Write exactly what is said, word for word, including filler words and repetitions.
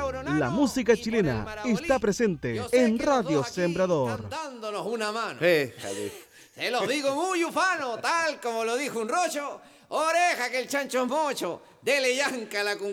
Tauronano La música y por el chilena Marabolí. está presente Yo sé en que los Radio dos aquí Sembrador. están dándonos una mano. Déjale. Se los digo muy ufano, tal como lo dijo un rocho. Oreja que el chancho es mocho. Dele yanca a la